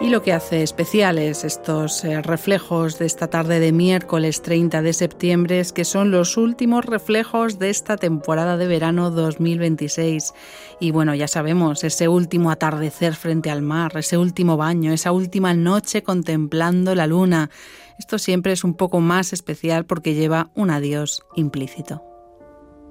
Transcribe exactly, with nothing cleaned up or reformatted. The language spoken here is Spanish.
Y lo que hace especiales estos eh, reflejos de esta tarde de miércoles treinta de septiembre es que son los últimos reflejos de esta temporada de verano dos mil veintiséis. Y bueno, ya sabemos, ese último atardecer frente al mar, ese último baño, esa última noche contemplando la luna. Esto siempre es un poco más especial porque lleva un adiós implícito.